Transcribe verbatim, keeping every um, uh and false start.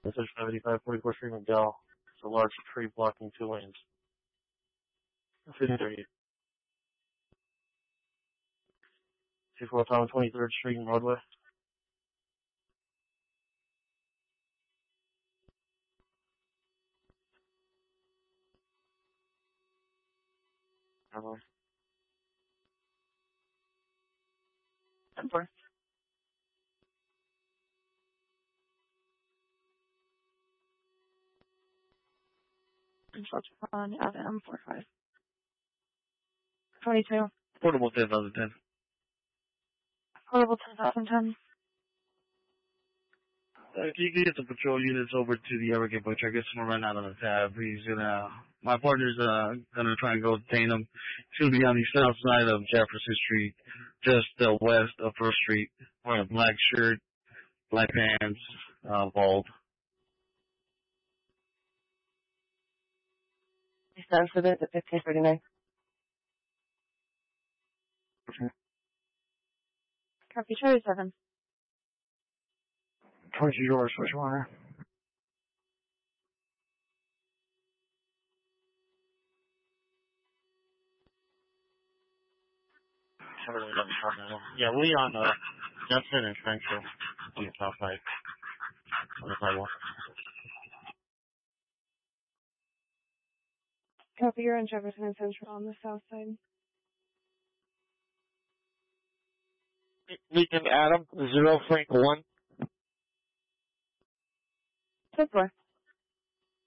This is five eighty-five forty-fourth Street, McDowell. It's a large tree blocking two lanes. fifty-three. two four Tom twenty-third Street and Broadway. Broadway. I'm sorry. Construction on M forty-five. twenty-two. Portable ten thousand ten. Portable ten thousand ten. Uh, you can get the patrol units over to the Evergate Butcher. I guess I'm gonna run out on the tab. He's gonna, my partner's uh, gonna try and go detain him. He's gonna be on the south side of Jefferson Street, just uh, west of First Street. Wearing a black shirt, black pants, uh, bald. He stands for this at fifteen thirty-nine. Okay. Copy, Charlie seven. twenty-two yours, which one? Yeah, we on uh, Jefferson and Central on the south side. On the sidewalk. Copy, you're on Jefferson and Central on the south side. Lincoln Adam, zero Frank one. Ten four.